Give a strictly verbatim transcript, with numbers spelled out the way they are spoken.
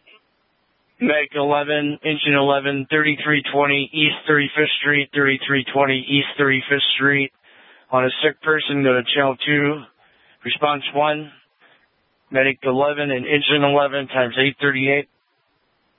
Medic eleven, Engine eleven, thirty-three twenty East thirty-fifth Street, thirty-three twenty East thirty-fifth Street. On a sick person, go to channel two. Response one, Medic eleven and Engine eleven times eight thirty-eight.